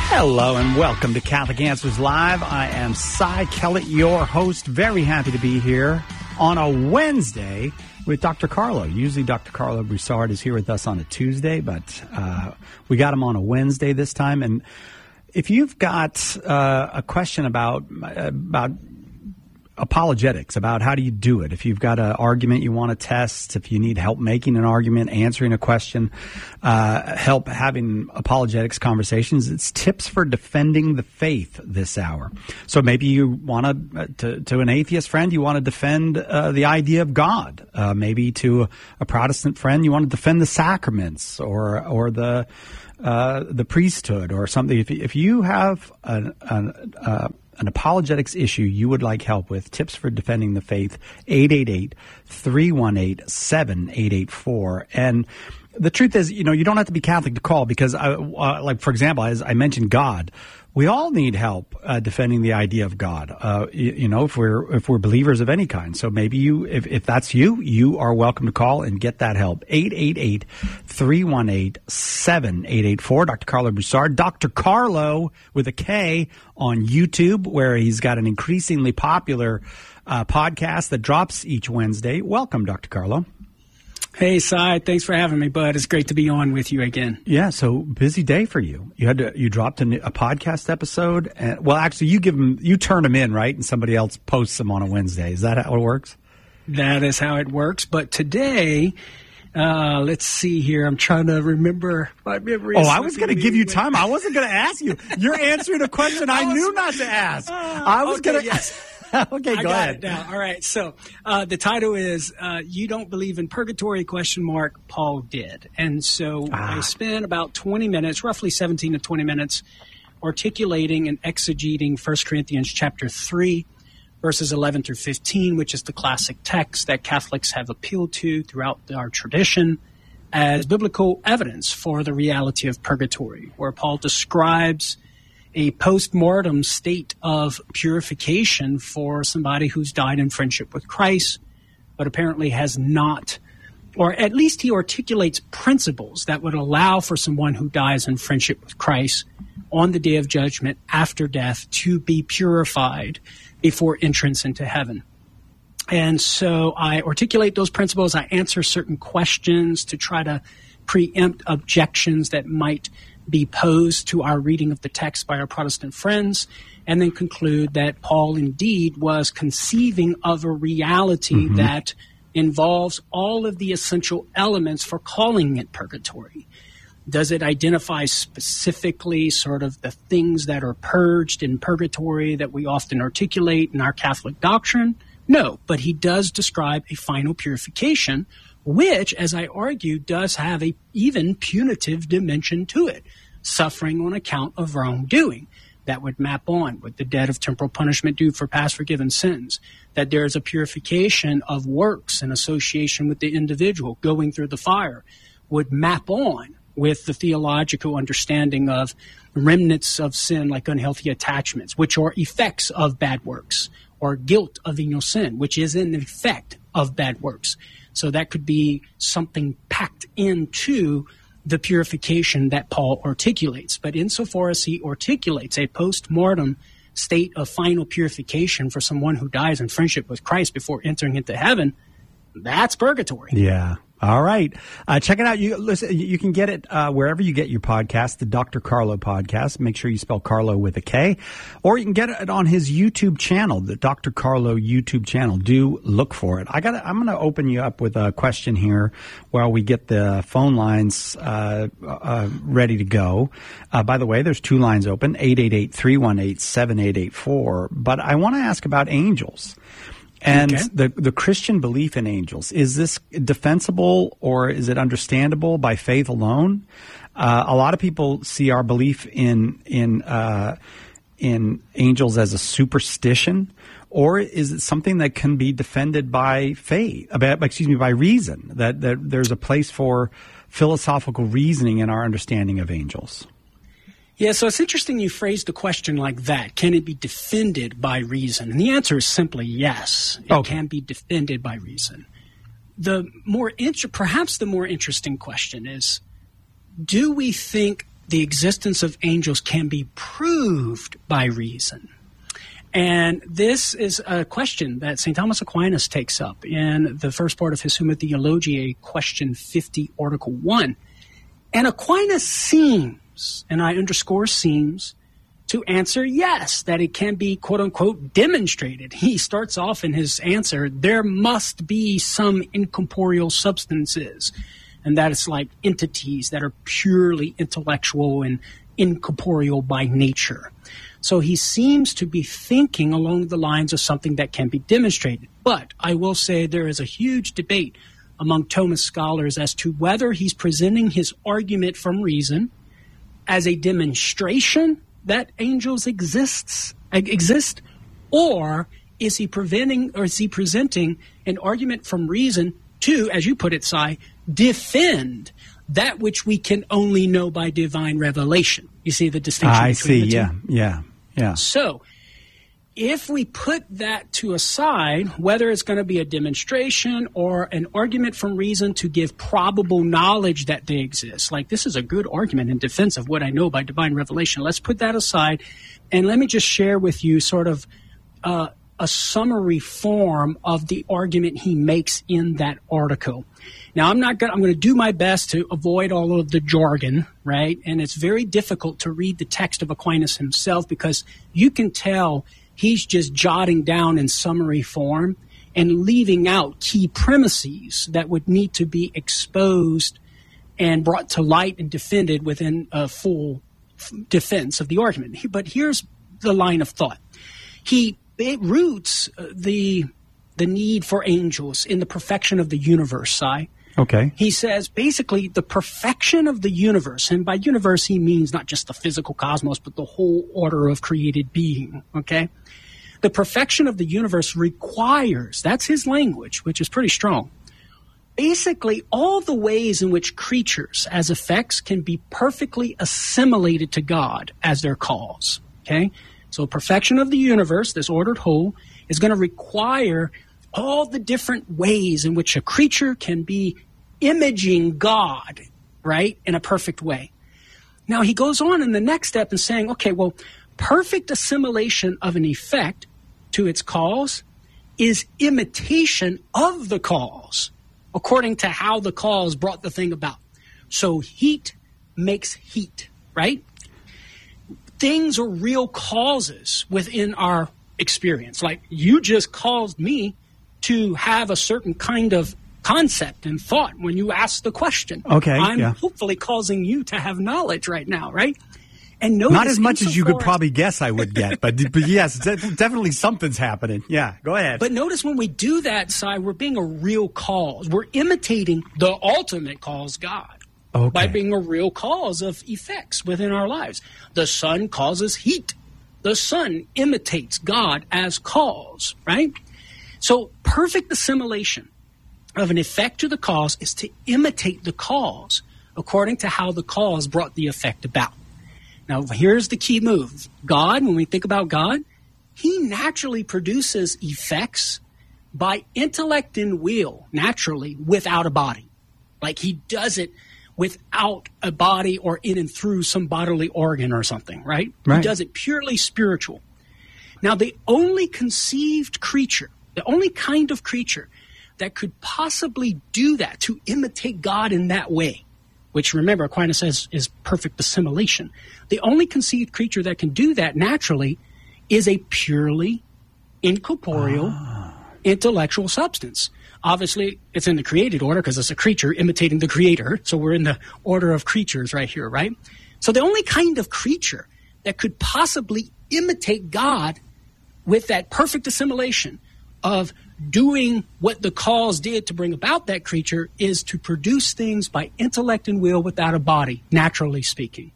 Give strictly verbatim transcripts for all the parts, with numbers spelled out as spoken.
Hello and welcome to Catholic Answers Live. I am Cy Kellett, your host. Very happy to be here on a Wednesday with Doctor Carlo. Usually Doctor Carlo Broussard is here with us on a Tuesday, but uh, we got him on a Wednesday this time. And if you've got uh, a question about about apologetics, about how do you do it, if you've got an argument you want to test, if you need help making an argument, answering a question, uh, help having apologetics conversations, it's tips for defending the faith this hour. So maybe you want to, to, to an atheist friend, you want to defend uh, the idea of God. Uh, maybe to a, a Protestant friend, you want to defend the sacraments or or the uh, the priesthood or something. If, if you have an, an uh, an apologetics issue you would like help with, tips for defending the faith, eight eight eight, three one eight, seven eight eight four. And the truth is, you know, you don't have to be Catholic to call because, I, uh, like, for example, as I mentioned God, we all need help uh, defending the idea of God, uh, you, you know, if we're if we're believers of any kind. So maybe you, if, if that's you, you are welcome to call and get that help. eight eight eight, three one eight, seven eight eight four. Doctor Carlo Broussard. Doctor Carlo with a K on YouTube, where he's got an increasingly popular uh, podcast that drops each Wednesday. Welcome, Doctor Carlo. Hey, Cy, thanks for having me, bud. It's great to be on with you again. Yeah, so busy day for you. You had to, you dropped a, a podcast episode. And, well, actually, you give them, you turn them in, right? And somebody else posts them on a Wednesday. Is that how it works? That is how it works. But today, uh, let's see here. I'm trying to remember my memory. Oh, I was going to give you time. I wasn't going to ask you. You're answering a question I, I was, knew not to ask. Uh, I was okay, going to. Yes. Okay, I go got ahead. It now. All right. So uh, the title is uh, "You Don't Believe in Purgatory?" Question mark. Paul did, and so ah. I spent about twenty minutes, roughly seventeen to twenty minutes, articulating and exegeting First Corinthians chapter three, verses eleven through fifteen, which is the classic text that Catholics have appealed to throughout our tradition as biblical evidence for the reality of purgatory, where Paul describes a post-mortem state of purification for somebody who's died in friendship with Christ, but apparently has not, or at least he articulates principles that would allow for someone who dies in friendship with Christ on the day of judgment after death to be purified before entrance into heaven. And so I articulate those principles. I answer certain questions to try to preempt objections that might be posed to our reading of the text by our Protestant friends, and then conclude that Paul indeed was conceiving of a reality mm-hmm. that involves all of the essential elements for calling it purgatory. Does it identify specifically sort of the things that are purged in purgatory that we often articulate in our Catholic doctrine? No, but he does describe a final purification, which, as I argue, does have a even punitive dimension to it, suffering on account of wrongdoing. That would map on with the debt of temporal punishment due for past forgiven sins, that there is a purification of works in association with the individual going through the fire, would map on with the theological understanding of remnants of sin like unhealthy attachments, which are effects of bad works, or guilt of venial sin, which is an effect of bad works. So that could be something packed into the purification that Paul articulates. But insofar as he articulates a post-mortem state of final purification for someone who dies in friendship with Christ before entering into heaven, that's purgatory. Yeah. All right. Uh, check it out. You listen. You can get it uh, wherever you get your podcast, the Doctor Carlo podcast. Make sure you spell Carlo with a K. Or you can get it on his YouTube channel, the Doctor Carlo YouTube channel. Do look for it. I got. I'm going to open you up with a question here while we get the phone lines uh, uh, ready to go. Uh, by the way, there's two lines open, eight eight eight, three one eight, seven eight eight four. But I want to ask about angels. And okay. the the Christian belief in angels, is this defensible or is it understandable by faith alone? Uh, a lot of people see our belief in in uh, in angels as a superstition, or is it something that can be defended by faith? About, excuse me, by reason. That that there's a place for philosophical reasoning in our understanding of angels. Yeah, so it's interesting you phrased the question like that. Can it be defended by reason? And the answer is simply yes. It okay. can be defended by reason. The more inter- perhaps the more interesting question is, do we think the existence of angels can be proved by reason. And this is a question that Saint Thomas Aquinas takes up in the first part of his Summa Theologiae, question fifty, article one. And Aquinas seems, and I underscore seems, to answer yes, that it can be, quote unquote, demonstrated. He starts off in his answer, there must be some incorporeal substances, and that is like entities that are purely intellectual and incorporeal by nature. So he seems to be thinking along the lines of something that can be demonstrated. But I will say there is a huge debate among Thomist scholars as to whether he's presenting his argument from reason as a demonstration that angels exists exist, or is he preventing or is he presenting an argument from reason to, as you put it, Si, defend that which we can only know by divine revelation? You see the distinction I between see, the two? yeah, yeah, yeah. So if we put that to a side, whether it's going to be a demonstration or an argument from reason to give probable knowledge that they exist, like this is a good argument in defense of what I know by divine revelation. Let's put that aside, and let me just share with you sort of uh, a summary form of the argument he makes in that article. Now, I'm not going. I'm going to do my best to avoid all of the jargon, right? And it's very difficult to read the text of Aquinas himself because you can tell he's just jotting down in summary form and leaving out key premises that would need to be exposed and brought to light and defended within a full f- defense of the argument. But here's the line of thought. He it roots the the need for angels in the perfection of the universe, Si. Okay. He says basically the perfection of the universe, and by universe he means not just the physical cosmos, but the whole order of created being, okay? The perfection of the universe requires, that's his language, which is pretty strong, basically all the ways in which creatures as effects can be perfectly assimilated to God as their cause, okay? So perfection of the universe, this ordered whole, is going to require all the different ways in which a creature can be imaging God, right, in a perfect way. Now, he goes on in the next step and saying, okay, well, perfect assimilation of an effect to its cause is imitation of the cause, according to how the cause brought the thing about. So heat makes heat, right? Things are real causes within our experience. Like you just caused me to have a certain kind of concept and thought when you ask the question. Okay, I'm yeah. hopefully causing you to have knowledge right now, right? And notice, not as much as you could as, probably guess I would get, but, but yes, definitely something's happening. Yeah, go ahead. But notice when we do that, Si, we're being a real cause. We're imitating the ultimate cause, God, okay, by being a real cause of effects within our lives. The sun causes heat. The sun imitates God as cause, right? So perfect assimilation of an effect to the cause is to imitate the cause according to how the cause brought the effect about. Now, here's the key move. God, when we think about God, he naturally produces effects by intellect and will, naturally, without a body. Like he does it without a body or in and through some bodily organ or something, right? Right. He does it purely spiritual. Now, the only conceived creature, the only kind of creature that could possibly do that, to imitate God in that way, which, remember, Aquinas says is perfect assimilation. The only conceived creature that can do that naturally is a purely incorporeal, ah. intellectual substance. Obviously, it's in the created order because it's a creature imitating the creator. So we're in the order of creatures right here, right? So the only kind of creature that could possibly imitate God with that perfect assimilation of doing what the cause did to bring about that creature is to produce things by intellect and will without a body, naturally speaking.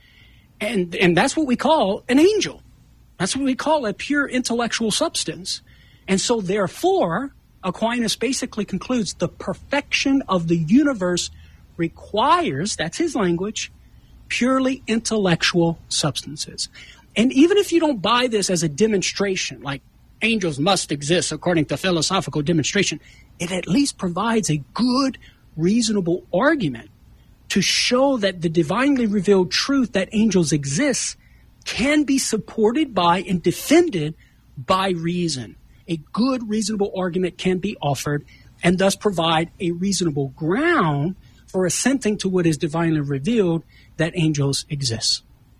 And and that's what we call an angel. That's what we call a pure intellectual substance. And so therefore, Aquinas basically concludes the perfection of the universe requires, that's his language, purely intellectual substances. And even if you don't buy this as a demonstration, like angels must exist according to philosophical demonstration, it at least provides a good, reasonable argument to show that the divinely revealed truth that angels exist can be supported by and defended by reason. A good, reasonable argument can be offered and thus provide a reasonable ground for assenting to what is divinely revealed, that angels exist.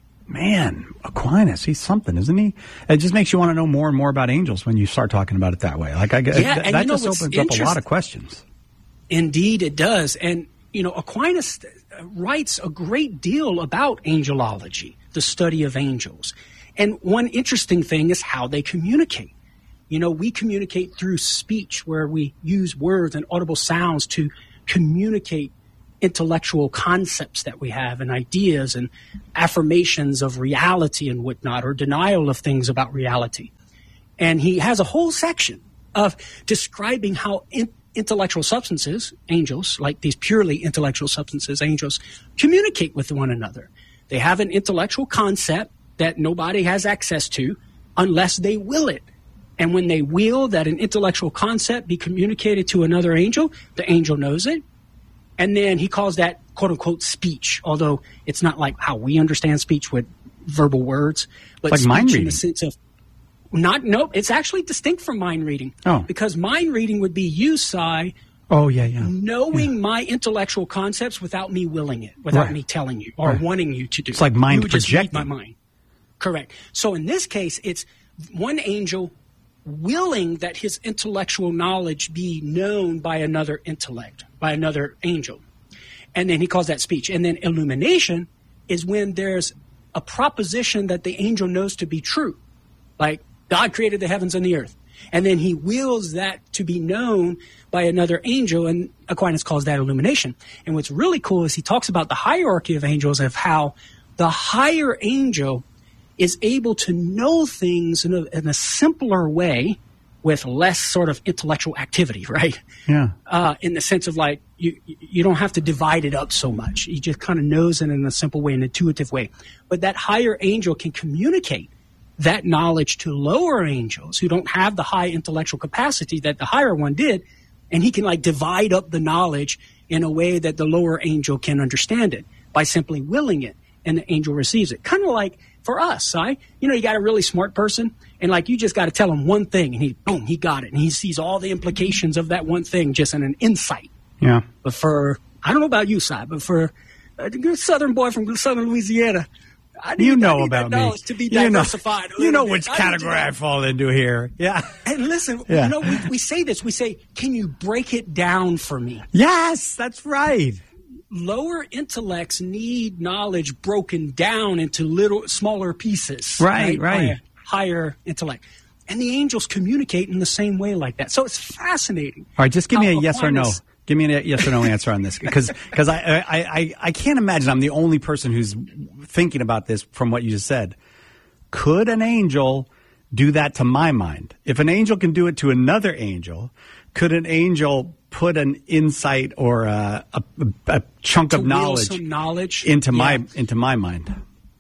Man, Aquinas, he's something, isn't he? It just makes you want to know more and more about angels when you start talking about it that way. Like, I, yeah, th- that you know, just opens up a lot of questions. Indeed, it does. And, you know, Aquinas writes a great deal about angelology, the study of angels. And one interesting thing is how they communicate. You know, we communicate through speech, where we use words and audible sounds to communicate intellectual concepts that we have and ideas and affirmations of reality and whatnot, or denial of things about reality. And he has a whole section of describing how in, intellectual substances, angels, like these purely intellectual substances, angels, communicate with one another. They have an intellectual concept that nobody has access to unless they will it. And when they will that an intellectual concept be communicated to another angel, the angel knows it. And then he calls that, quote unquote, speech, although it's not like how we understand speech with verbal words, but like speech mind reading. In the sense of not, nope, it's actually distinct from mind reading. Oh. Because mind reading would be you, Cy, oh, yeah, yeah. knowing yeah. my intellectual concepts without me willing it, without right. me telling you or right. wanting you to do it. It's like mind you would just read projecting. my mind. Correct. So in this case, it's one angel willing that his intellectual knowledge be known by another intellect, by another angel. And then he calls that speech. And then illumination is when there's a proposition that the angel knows to be true. Like, God created the heavens and the earth. And then he wills that to be known by another angel, and Aquinas calls that illumination. And what's really cool is he talks about the hierarchy of angels, of how the higher angel is able to know things in a, in a simpler way with less sort of intellectual activity, right? Yeah. Uh, in the sense of like, you you don't have to divide it up so much. He just kind of knows it in a simple way, an intuitive way. But that higher angel can communicate that knowledge to lower angels who don't have the high intellectual capacity that the higher one did, and he can like divide up the knowledge in a way that the lower angel can understand it by simply willing it, and the angel receives it. Kind of like for us, right? You know, you got a really smart person, and like you just got to tell him one thing, and he, boom, he got it, and he sees all the implications of that one thing just in an insight. Yeah. But for, I don't know about you, Si, but for a good Southern boy from Southern Louisiana, I need, you know I need about that knowledge me. to be you diversified. Know, you know which bit. category I, I fall into here. Yeah. And listen, yeah. you know, we, we say this. We say, can you break it down for me? Yes, that's right. Lower intellects need knowledge broken down into little smaller pieces. Right, right. By a higher intellect. And the angels communicate in the same way like that. So it's fascinating. All right, just give me a yes or no. Aquinas, Give me a yes or no answer on this, because because I, I, I, I can't imagine I'm the only person who's thinking about this from what you just said. Could an angel do that to my mind? If an angel can do it to another angel, could an angel put an insight or a, a, a chunk of knowledge, some knowledge into yeah. my into my mind?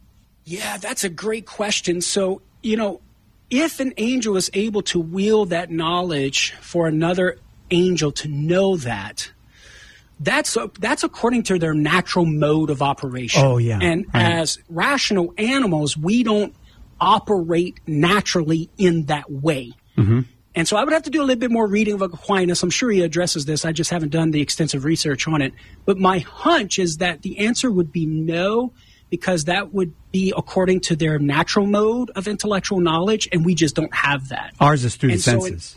Yeah, that's a great question. So, you know, if an angel is able to wield that knowledge for another angel to know that, that's that's according to their natural mode of operation. Oh, yeah. And right. as rational animals, we don't operate naturally in that way. Mm-hmm. And so I would have to do a little bit more reading of Aquinas. I'm sure he addresses this. I just haven't done the extensive research on it. But my hunch is that the answer would be no, because that would be according to their natural mode of intellectual knowledge, and we just don't have that. Ours is through and the so senses. It,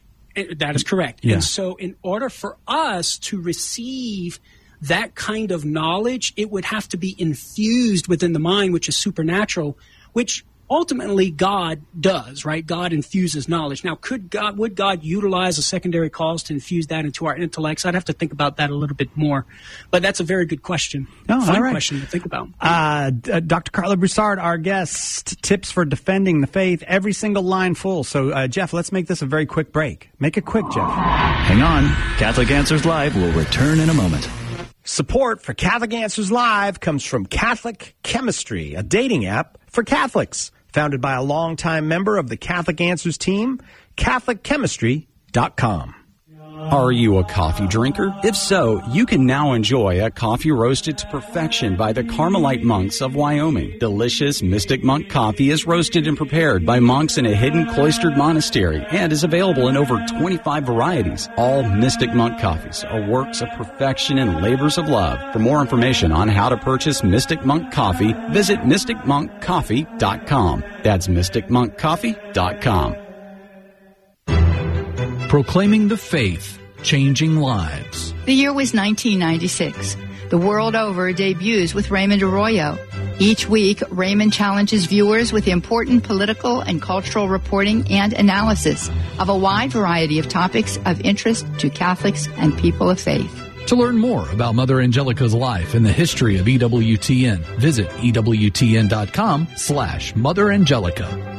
it, that is correct. Yeah. And so in order for us to receive that kind of knowledge, it would have to be infused within the mind, which is supernatural, which ultimately God does, right? God infuses knowledge. Now, could God, would God utilize a secondary cause to infuse that into our intellects? I'd have to think about that a little bit more. But that's a very good question. Oh, Fun all right. question to think about. Uh, uh, Doctor Carlo Broussard, our guest, tips for defending the faith, every single line full. So, uh, Jeff, let's make this a very quick break. Make it quick, Jeff. Hang on. Catholic Answers Live will return in a moment. Support for Catholic Answers Live comes from Catholic Chemistry, a dating app for Catholics. Founded by a longtime member of the Catholic Answers team, Catholic Chemistry dot com. Are you a coffee drinker? If so, you can now enjoy a coffee roasted to perfection by the Carmelite monks of Wyoming. Delicious Mystic Monk coffee is roasted and prepared by monks in a hidden cloistered monastery and is available in over twenty-five varieties. All Mystic Monk coffees are works of perfection and labors of love. For more information on how to purchase Mystic Monk coffee, visit mystic monk coffee dot com. That's mystic monk coffee dot com. Proclaiming the faith, changing lives. The year was nineteen ninety-six. The World Over debuts with Raymond Arroyo. Each week, Raymond challenges viewers with important political and cultural reporting and analysis of a wide variety of topics of interest to Catholics and people of faith. To learn more about Mother Angelica's life and the history of E W T N, visit E W T N dot com slash Mother Angelica.